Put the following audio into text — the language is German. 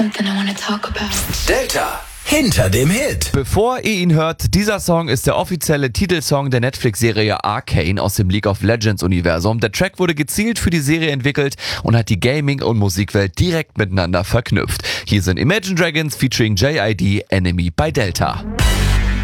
something I want to talk about. Delta hinter dem Hit. Bevor ihr ihn hört, dieser Song ist der offizielle Titelsong der Netflix-Serie Arcane aus dem League of Legends-Universum. Der Track wurde gezielt für die Serie entwickelt und hat die Gaming- und Musikwelt direkt miteinander verknüpft. Hier sind Imagine Dragons featuring JID, Enemy bei Delta.